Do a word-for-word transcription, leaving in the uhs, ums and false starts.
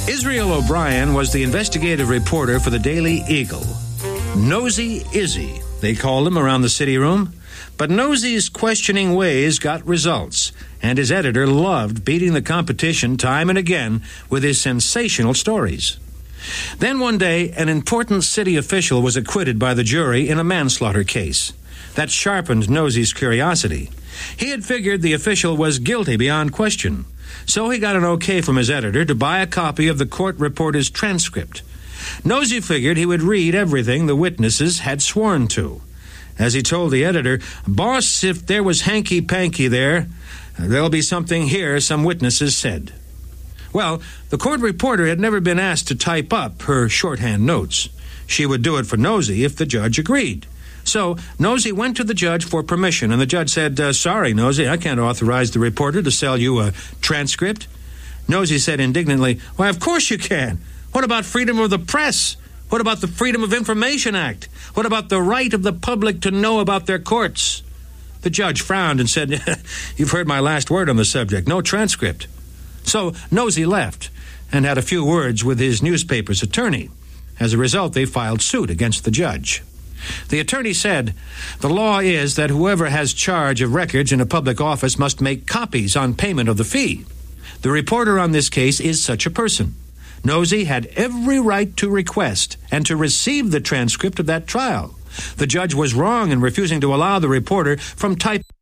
Israel O'Brien was the investigative reporter for the Daily Eagle. Nosy Izzy, they called him around the city room. But Nosy's questioning ways got results, and his editor loved beating the competition time and again with his sensational stories. Then one day, an important city official was acquitted by the jury in a manslaughter case. That sharpened Nosy's curiosity. He had figured the official was guilty beyond question, so he got an okay from his editor to buy a copy of the court reporter's transcript. Nosy figured he would read everything the witnesses had sworn to. As he told the editor, "Boss, if there was hanky-panky there, there'll be something here some witnesses said." Well, the court reporter had never been asked to type up her shorthand notes. She would do it for Nosy if the judge agreed. So Nosy went to the judge for permission, and the judge said, uh, "Sorry, Nosy, I can't authorize the reporter to sell you a transcript." Nosy said indignantly, "Why, of course you can. What about freedom of the press? What about the Freedom of Information Act? What about the right of the public to know about their courts?" The judge frowned and said, "You've heard my last word on the subject. No transcript." So Nosy left and had a few words with his newspaper's attorney. As a result, they filed suit against the judge. The attorney said, "The law is that whoever has charge of records in a public office must make copies on payment of the fee. The reporter on this case is such a person. Nosy had every right to request and to receive the transcript of that trial. The judge was wrong in refusing to allow the reporter from typing